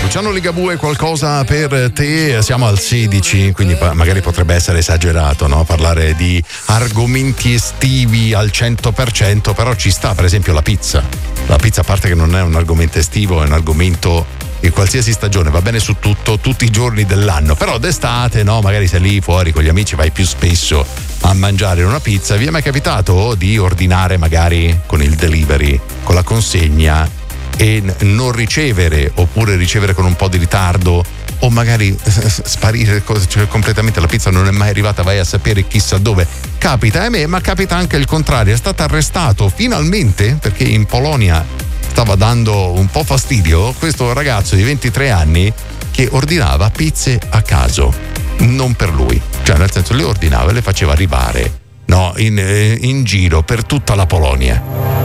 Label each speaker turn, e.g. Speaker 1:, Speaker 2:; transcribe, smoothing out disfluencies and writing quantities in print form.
Speaker 1: Luciano Ligabue, qualcosa per te. Siamo al 16, quindi magari potrebbe essere esagerato, no? Parlare di argomenti estivi al 100%, però ci sta, per esempio la pizza. La pizza, a parte che non è un argomento estivo, è un argomento in qualsiasi stagione, va bene su tutto, tutti i giorni dell'anno, però d'estate, no? Magari sei lì fuori con gli amici, vai più spesso a mangiare una pizza. Vi è mai capitato di ordinare magari con il delivery, con la consegna, e non ricevere, oppure ricevere con un po' di ritardo, o magari sparire, cioè completamente la pizza non è mai arrivata, vai a sapere chissà dove? Capita a me, ma capita anche il contrario. È stato arrestato finalmente perché in Polonia stava dando un po' fastidio questo ragazzo di 23 anni che ordinava pizze a caso, non per lui, cioè nel senso le ordinava e le faceva arrivare, no, in giro per tutta la Polonia.